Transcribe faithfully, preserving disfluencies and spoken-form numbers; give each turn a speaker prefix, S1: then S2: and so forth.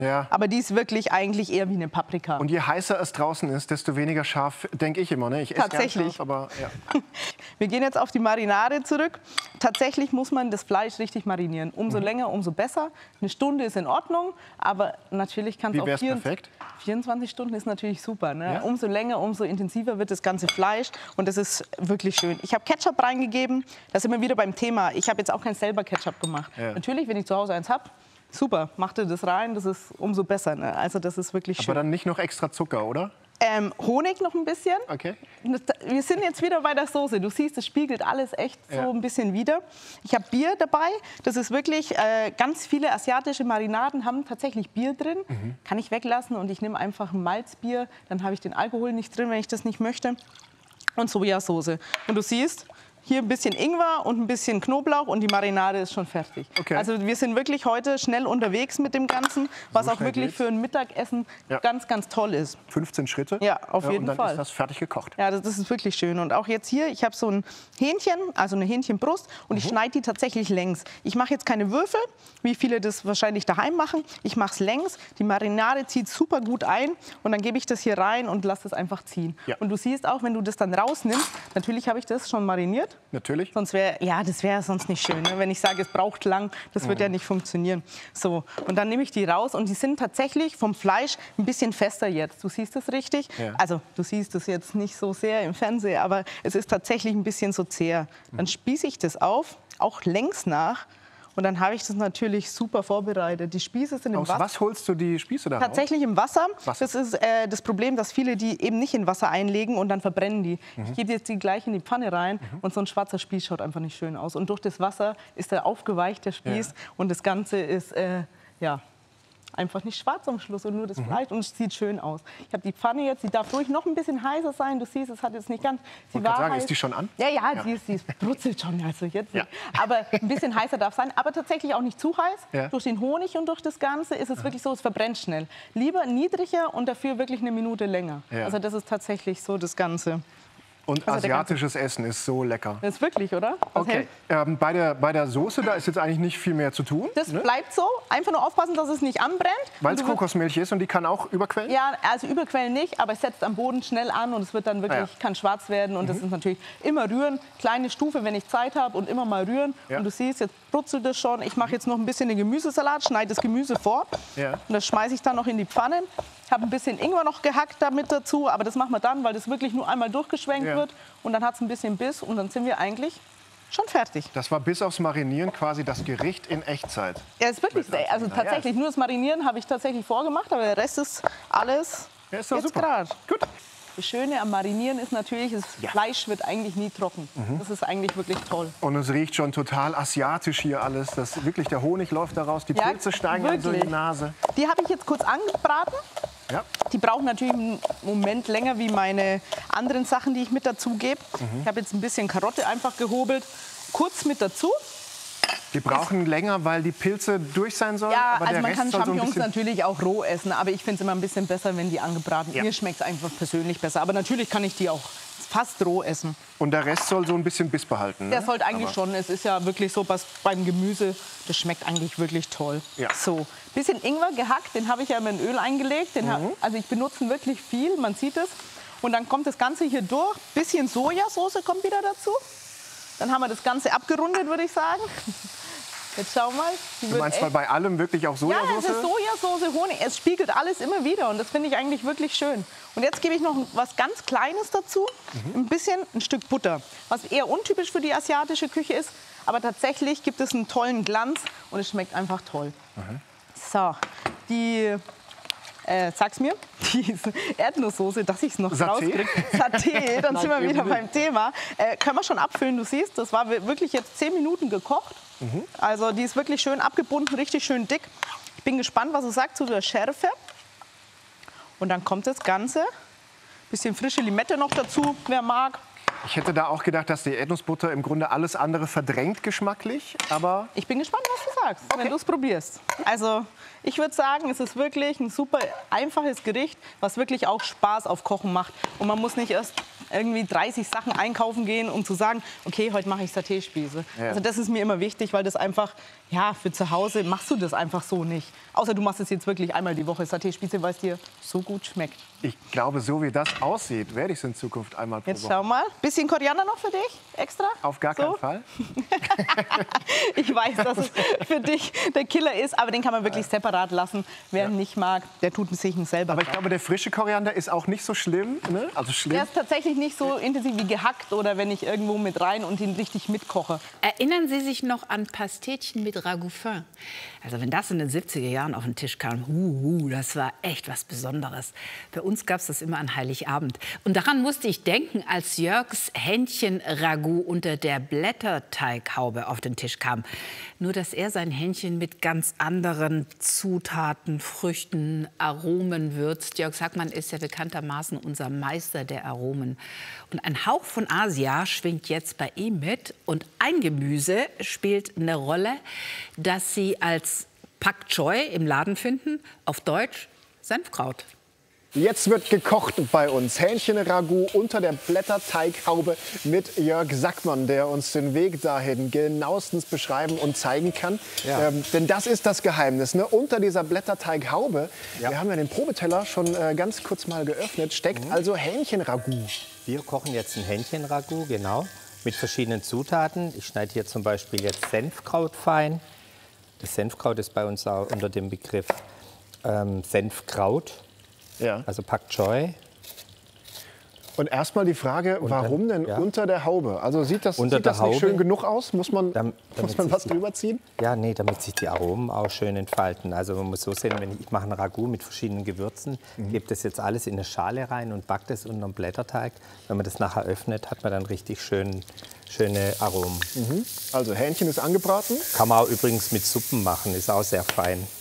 S1: Ja.
S2: Aber die ist wirklich eigentlich eher wie eine Paprika.
S1: Und je heißer es draußen ist, desto weniger scharf, denke ich immer. Ne? Ich esse
S2: Tatsächlich.
S1: Scharf, aber ja.
S2: Wir gehen jetzt auf die Marinade zurück. Tatsächlich muss man das Fleisch richtig marinieren. Umso mhm. länger, umso besser. Eine Stunde ist in Ordnung, aber natürlich kann es auch...
S1: Wie wäre es perfekt?
S2: vierundzwanzig Stunden ist natürlich super. Ne?
S1: Ja?
S2: Umso länger, umso intensiver wird das ganze Fleisch und das ist wirklich schön. Ich habe Ketchup reingegeben. Da sind wir wieder beim Thema. Ich habe jetzt auch kein selber Ketchup gemacht.
S1: Ja.
S2: Natürlich, wenn ich zu Hause eins habe, super, mach dir das rein, das ist umso besser. Ne? Also das ist wirklich schön.
S1: Aber dann nicht noch extra Zucker, oder?
S2: Ähm, Honig noch ein bisschen.
S1: Okay.
S2: Wir sind jetzt wieder bei der Soße. Du siehst, es spiegelt alles echt
S1: Ja.
S2: so ein bisschen wider. Ich habe Bier dabei. Das ist wirklich, äh, ganz viele asiatische Marinaden haben tatsächlich Bier drin. Mhm. Kann ich weglassen und ich nehme einfach ein Malzbier. Dann habe ich den Alkohol nicht drin, wenn ich das nicht möchte. Und Sojasauce. Und du siehst, hier ein bisschen Ingwer und ein bisschen Knoblauch und die Marinade ist schon fertig.
S1: Okay.
S2: Also wir sind wirklich heute schnell unterwegs mit dem Ganzen, was
S1: So
S2: auch
S1: schnell
S2: wirklich
S1: geht's?
S2: für ein Mittagessen
S1: Ja.
S2: ganz, ganz toll ist.
S1: fünfzehn Schritte.
S2: Ja, auf jeden
S1: und dann
S2: Fall.
S1: ist das fertig gekocht.
S2: Ja, das, das ist wirklich schön. Und auch jetzt hier, ich habe so ein Hähnchen, also eine Hähnchenbrust und ich schneide die tatsächlich längs. Ich mache jetzt keine Würfel, wie viele das wahrscheinlich daheim machen. Ich mache es längs. Die Marinade zieht super gut ein und dann gebe ich das hier rein und lasse es einfach ziehen.
S1: Ja.
S2: Und du siehst auch, wenn du das dann rausnimmst, natürlich habe ich das schon mariniert.
S1: Natürlich.
S2: Sonst wäre, ja, das wäre sonst nicht schön. Ne? Wenn ich sage, es braucht lang, das wird ja nicht funktionieren. So, und dann nehme ich die raus und die sind tatsächlich vom Fleisch ein bisschen fester jetzt. Du siehst es richtig.
S1: Ja.
S2: Also du siehst es jetzt nicht so sehr im Fernsehen, aber es ist tatsächlich ein bisschen so zäh. Dann spieße ich das auf, auch längs nach. Und dann habe ich das natürlich super vorbereitet. Die Spieße sind im
S1: Aus
S2: Wasser.
S1: was holst du die Spieße da raus?
S2: Tatsächlich im Wasser.
S1: Wasser.
S2: Das ist äh, das Problem, dass viele die eben nicht in Wasser einlegen und dann verbrennen die.
S1: Mhm.
S2: Ich gebe jetzt die gleich in die Pfanne rein mhm. und so ein schwarzer Spieß schaut einfach nicht schön aus. Und durch das Wasser ist er aufgeweicht, der Spieß.
S1: Ja.
S2: Und das Ganze ist äh, ja, einfach nicht schwarz am Schluss und nur das
S1: Mhm.
S2: Fleisch und es sieht schön aus. Ich habe die Pfanne jetzt, die darf ruhig noch ein bisschen heißer sein. Du siehst, es hat jetzt nicht ganz... Sie
S1: Wollte gerade
S2: war
S1: sagen,
S2: heiß.
S1: ist die schon an?
S2: Ja, ja,
S1: Ja.
S2: Die, ist, die ist brutzelt schon, also jetzt
S1: Ja.
S2: nicht. Aber ein bisschen heißer darf sein, aber tatsächlich auch nicht zu heiß.
S1: Ja.
S2: Durch den Honig und durch das Ganze ist es wirklich so, es verbrennt schnell. Lieber niedriger und dafür wirklich eine Minute länger.
S1: Ja.
S2: Also das ist tatsächlich so das Ganze.
S1: Und
S2: Also der
S1: asiatisches Essen ist so lecker.
S2: Das ist wirklich, oder? Was
S1: Okay.
S2: hält?
S1: Ähm, bei, der, bei der Soße, da ist jetzt eigentlich nicht viel mehr zu tun.
S2: Das
S1: ne?
S2: bleibt so. Einfach nur aufpassen, dass es nicht anbrennt.
S1: Weil
S2: Und
S1: es
S2: du wirst-
S1: Kokosmilch ist und die kann auch überquellen?
S2: Ja, also überquellen nicht, aber es setzt am Boden schnell an und es wird dann wirklich,
S1: Ah ja.
S2: kann schwarz werden. Und das ist natürlich immer rühren, kleine Stufe, wenn ich Zeit habe und immer mal rühren.
S1: Ja.
S2: Und du siehst, jetzt brutzelt es schon. Ich mache jetzt noch ein bisschen den Gemüsesalat, schneide das Gemüse vor.
S1: Ja.
S2: Und das schmeiße ich dann noch in die Pfanne. Habe ein bisschen Ingwer noch gehackt damit dazu, aber das machen wir dann, weil das wirklich nur einmal durchgeschwenkt
S1: Ja.
S2: wird. Und dann hat es ein bisschen Biss und dann sind wir eigentlich schon fertig.
S1: Das war bis aufs Marinieren quasi das Gericht in Echtzeit.
S2: Ja, ist wirklich,
S1: Mit
S2: also
S1: Nazi- Na ja,
S2: tatsächlich, nur das Marinieren habe ich tatsächlich vorgemacht, aber der Rest ist alles
S1: Ja, ist doch
S2: jetzt
S1: super.
S2: gerade.
S1: Gut.
S2: Das Schöne am Marinieren ist natürlich, das
S1: Ja.
S2: Fleisch wird eigentlich nie trocken. Das ist eigentlich wirklich toll.
S1: Und es riecht schon total asiatisch hier alles. Das, wirklich, der Honig läuft da raus, die
S2: Ja,
S1: Pilze steigen dann so in die
S2: wirklich.
S1: Nase.
S2: Die habe ich jetzt kurz angebraten.
S1: Ja.
S2: Die brauchen natürlich einen Moment länger wie meine anderen Sachen, die ich mit dazu gebe. Ich habe jetzt ein bisschen Karotte einfach gehobelt, kurz mit dazu.
S1: Die brauchen länger, weil die Pilze durch sein sollen.
S2: Ja,
S1: aber
S2: also
S1: der
S2: man
S1: Rest
S2: kann
S1: soll so ein
S2: Champignons
S1: bisschen...
S2: natürlich auch roh essen, aber ich finde es immer ein bisschen besser, wenn die angebraten.
S1: Ja.
S2: Mir schmeckt es einfach persönlich besser. Aber natürlich kann ich die auch fast roh essen.
S1: Und der Rest soll so ein bisschen Biss behalten. Ne?
S2: Der sollte eigentlich
S1: Aber
S2: schon. Es ist ja wirklich so, was beim Gemüse, das schmeckt eigentlich wirklich toll.
S1: Ja.
S2: So, bisschen Ingwer gehackt, den habe ich ja in Öl eingelegt. Den
S1: Mhm.
S2: ha- also ich benutze ihn wirklich viel, man sieht es. Und dann kommt das Ganze hier durch. Bisschen Sojasauce kommt wieder dazu. Dann haben wir das Ganze abgerundet, würde ich sagen. Jetzt schau mal. Die
S1: Du
S2: wird
S1: meinst,
S2: echt-
S1: weil bei allem wirklich auch
S2: ja,
S1: Sojasauce?
S2: es ist Sojasauce, Honig. Es spiegelt alles immer wieder und das finde ich eigentlich wirklich schön. Und jetzt gebe ich noch was ganz Kleines dazu,
S1: Mhm.
S2: ein bisschen, ein Stück Butter, was eher untypisch für die asiatische Küche ist, aber tatsächlich gibt es einen tollen Glanz und es schmeckt einfach toll.
S1: Mhm.
S2: So, die, äh, sag's mir, die Erdnusssoße, dass ich es noch
S1: Saté?
S2: rauskriege. Saté, dann
S1: Nein,
S2: sind wir
S1: eben
S2: wieder
S1: nicht.
S2: beim Thema. Äh, können wir schon abfüllen, du siehst, das war wirklich jetzt zehn Minuten gekocht.
S1: Mhm.
S2: Also die ist wirklich schön abgebunden, richtig schön dick. Ich bin gespannt, was es sagt zu der Schärfe. Und dann kommt das Ganze. Bisschen frische Limette noch dazu, wer mag.
S1: Ich hätte da auch gedacht, dass die Erdnussbutter im Grunde alles andere verdrängt geschmacklich. Aber
S2: Ich bin gespannt, was du sagst, wenn du es probierst. Also ich würde sagen, es ist wirklich ein super einfaches Gericht, was wirklich auch Spaß auf Kochen macht. Und man muss nicht erst irgendwie dreißig Sachen einkaufen gehen, um zu sagen, okay, heute mache ich Saté-Spieße. Ja. Also das ist mir immer wichtig, weil das einfach, ja, für zu Hause machst du das einfach so nicht. Außer du machst es jetzt wirklich einmal die Woche Saté-Spieße, weil es dir so gut schmeckt.
S1: Ich glaube, so wie das aussieht, werde ich es in Zukunft einmal pro
S2: Jetzt
S1: Woche.
S2: schau mal. Bisschen Koriander noch für dich, extra?
S1: Auf gar
S2: so.
S1: keinen Fall.
S2: Ich weiß, dass es für dich der Killer ist, aber den kann man wirklich separat lassen. Wer ihn ja. nicht mag, der tut sich ihn selber.
S1: Aber ich glaube, der frische Koriander ist auch nicht so schlimm. Ne? Also schlimm.
S2: Der ist tatsächlich nicht so intensiv wie gehackt oder wenn ich irgendwo mit rein und ihn richtig mitkoche.
S3: Erinnern Sie sich noch an Pastetchen mit Ragout fin? Also wenn das in den siebziger Jahren auf den Tisch kam, hu, hu, das war echt was Besonderes. Bei uns gab es das immer an Heiligabend. Und daran musste ich denken, als Jörgs Hähnchen-Ragout unter der Blätterteighaube auf den Tisch kam. Nur, dass er sein Hähnchen mit ganz anderen Zutaten, Früchten, Aromen würzt. Jörg Sackmann ist ja bekanntermaßen unser Meister der Aromen. Und ein Hauch von Asia schwingt jetzt bei ihm mit. Und ein Gemüse spielt eine Rolle, das Sie als Pak Choi im Laden finden, auf Deutsch Senfkraut.
S1: Jetzt wird gekocht bei uns. Hähnchen-Ragout unter der Blätterteighaube mit Jörg Sackmann, der uns den Weg dahin genauestens beschreiben und zeigen kann. Ja. Ähm, denn das ist das Geheimnis. Ne? Unter dieser Blätterteighaube, ja. wir haben ja den Probeteller schon äh, ganz kurz mal geöffnet, steckt mhm. also Hähnchen-Ragout.
S4: Wir kochen jetzt ein Hähnchen-Ragout, genau, mit verschiedenen Zutaten. Ich schneide hier zum Beispiel jetzt Senfkraut fein. Das Senfkraut ist bei uns auch unter dem Begriff ähm, Senfkraut. Ja. Also Pak Choi.
S1: Und erstmal die Frage, warum denn ja. unter der Haube? Also sieht das,
S4: unter
S1: sieht das
S4: der
S1: nicht
S4: Haube,
S1: schön genug aus? Muss man,
S4: damit,
S1: muss man was drüber ziehen?
S4: Ja, nee, damit sich die Aromen auch schön entfalten. Also man muss so sehen, wenn ich, ich mache ein Ragout mit verschiedenen Gewürzen, mhm. gebe das jetzt alles in eine Schale rein und backe das unter dem Blätterteig. Wenn man das nachher öffnet, hat man dann richtig schön, schöne Aromen.
S1: Mhm. Also Hähnchen ist angebraten?
S4: Kann man auch übrigens mit Suppen machen, ist auch sehr fein.